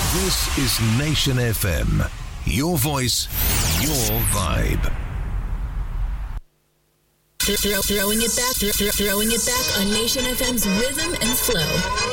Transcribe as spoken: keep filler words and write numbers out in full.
This is Nation F M. Your voice, your vibe. Throw, throwing it back, throw, throwing it back on Nation F M's Rhythm and Flow.